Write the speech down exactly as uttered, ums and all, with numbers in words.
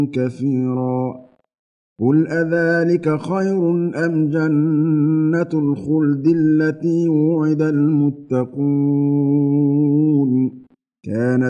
كثيرا قل أذلك خير أم جنة الخلد التي وعد المتقون كانت